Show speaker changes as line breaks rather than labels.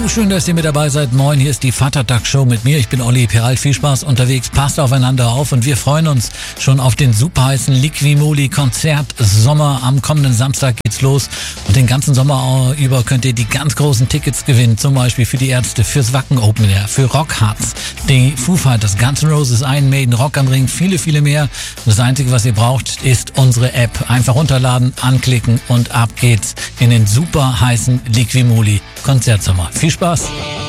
Hallo, schön, dass ihr mit dabei seid. Moin, hier ist die Vatertag-Show mit mir. Ich bin Olli Peralt. Viel Spaß unterwegs. Passt aufeinander auf und wir freuen uns schon auf den superheißen Liqui-Moly-Konzert Sommer. Am kommenden Samstag geht's los und den ganzen Sommer über könnt ihr die ganz großen Tickets gewinnen. Zum Beispiel für die Ärzte, fürs Wacken Open Air, für Rock Hearts, die Foo Fighters, Guns N' Roses, Iron Maiden, Rock am Ring, viele, viele mehr. Das Einzige, was ihr braucht, ist unsere App. Einfach runterladen, anklicken und ab geht's in den superheißen Liqui-Moly Konzertsommer. Viel Spaß!